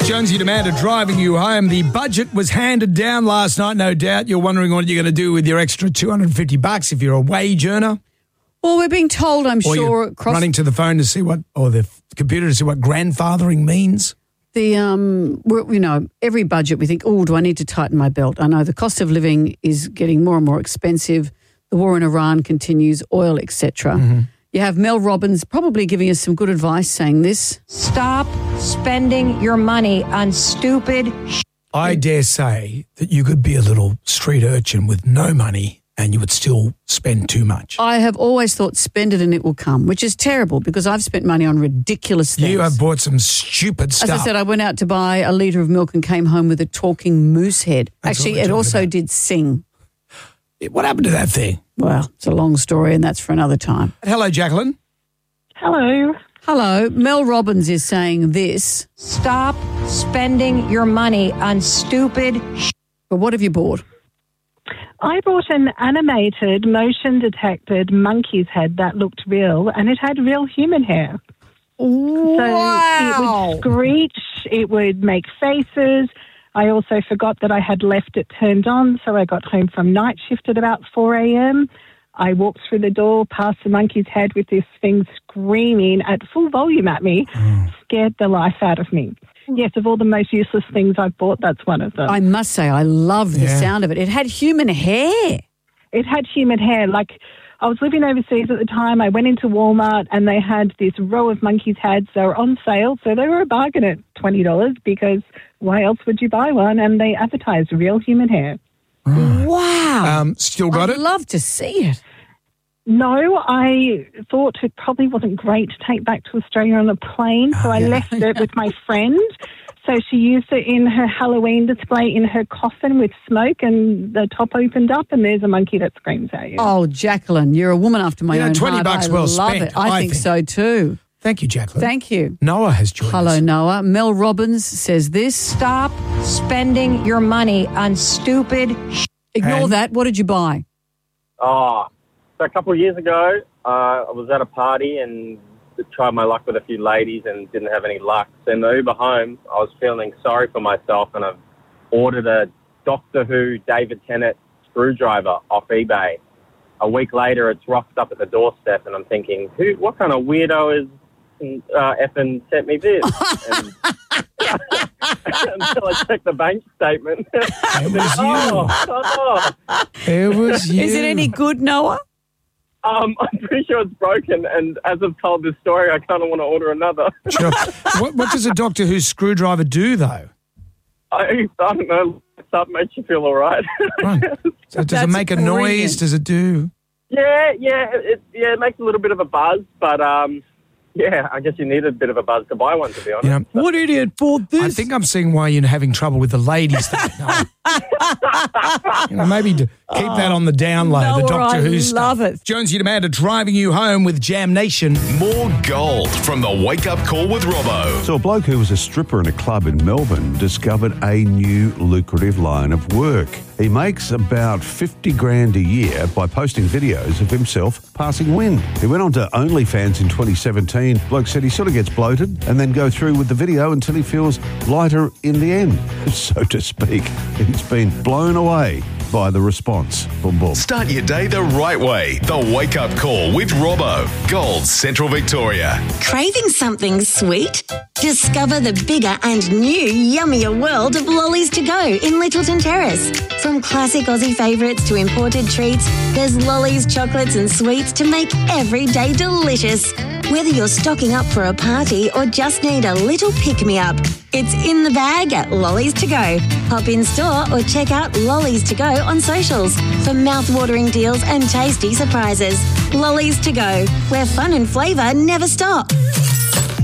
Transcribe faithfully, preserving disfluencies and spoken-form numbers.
Jonesy and Amanda driving you home. The budget was handed down last night, no doubt. You're wondering what you're going to do with your extra two hundred fifty bucks if you're a wage earner. Well, we're being told, I'm or sure, you're across running to the phone to see what, or the computer to see what grandfathering means. the, um, we're, you know, every budget we think, oh, do I need to tighten my belt? I know the cost of living is getting more and more expensive. The war in Iran continues, oil, et cetera. Mm-hmm. You have Mel Robbins probably giving us some good advice saying this. Stop spending your money on stupid sh- I dare say that you could be a little street urchin with no money and you would still spend too much. I have always thought spend it and it will come, which is terrible because I've spent money on ridiculous things. You have bought some stupid stuff. As I said, I went out to buy a litre of milk and came home with a talking moose head. That's Actually, it also about. did sing. What happened to that thing? Well, it's a long story and that's for another time. Hello, Jacqueline. Hello. Hello. Mel Robbins is saying this. Stop spending your money on stupid sh- But what have you bought? I bought an animated, motion-detected monkey's head that looked real, and it had real human hair. Wow. So it would screech, it would make faces. I also forgot that I had left it turned on, so I got home from night shift at about four a.m. I walked through the door, past the monkey's head with this thing screaming at full volume at me, mm. scared the life out of me. Yes, of all the most useless things I've bought, that's one of them. I must say, I love the Yeah. sound of it. It had human hair. It had human hair. Like, I was living overseas at the time. I went into Walmart and they had this row of monkeys' heads. They were on sale, so they were a bargain at twenty dollars because why else would you buy one? And they advertised real human hair. Wow. Um, still got I'd it? love to see it. No, I thought it probably wasn't great to take back to Australia on a plane, so Oh, I yeah. left it with my friend. So she used it in her Halloween display in her coffin with smoke, and the top opened up and there's a monkey that screams at you. Oh, Jacqueline, you're a woman after my You know, own twenty heart. bucks I well love spent, it. I, I think, think. so too. Thank you, Jacqueline. Thank you. Noah has joined Hello, us. Noah. Mel Robbins says this. Stop spending your money on stupid sh- Ignore And? that. What did you buy? Oh, so a couple of years ago, uh, I was at a party and tried my luck with a few ladies and didn't have any luck. So in the Uber home, I was feeling sorry for myself and I've ordered a Doctor Who David Tennant screwdriver off eBay. A week later, it's rocked up at the doorstep and I'm thinking, who? What kind of weirdo is uh, effing sent me this? And, until I checked the bank statement. It was you. oh, oh. It was you. Is it any good, Noah? Um, I'm pretty sure it's broken, and as I've told this story, I kind of want to order another. Sure. What, what does a Doctor Who screwdriver do, though? I, I don't know. That makes you feel all right. Right. So does That's it make a brilliant. noise? Does it do? yeah, yeah, it, yeah. It makes a little bit of a buzz, but um, yeah, I guess you need a bit of a buzz to buy one, to be honest. You know, What idiot bought this? I think I'm seeing why you're having trouble with the ladies. Though. No. You know, maybe to keep that on the down low, the Noah, Doctor I Who love stuff. it. Jonesy and Amanda driving you home with Jam Nation. More gold from the Wake Up Call with Robbo. So a bloke who was a stripper in a club in Melbourne discovered a new lucrative line of work. He makes about fifty grand a year by posting videos of himself passing wind. He went on to OnlyFans in twenty seventeen. Bloke said he sort of gets bloated and then go through with the video until he feels lighter in the end, so to speak. He's been blown away by the response. Boom, boom. Start your day the right way. The Wake Up Call with Robbo. Gold Central Victoria. Craving something sweet? Discover the bigger and new yummier world of Lollies to Go in Littleton Terrace. From classic Aussie favourites to imported treats, there's Lollies, chocolates and sweets to make every day delicious. Whether you're stocking up for a party or just need a little pick-me-up, it's in the bag at Lollies to Go. Hop in store or check out Lollies to Go on socials for mouth-watering deals and tasty surprises. Lollies to Go, where fun and flavour never stop.